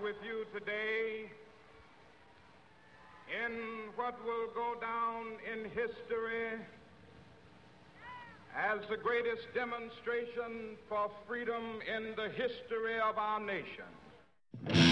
with you today in what will go down in history as the greatest demonstration for freedom in the history of our nation.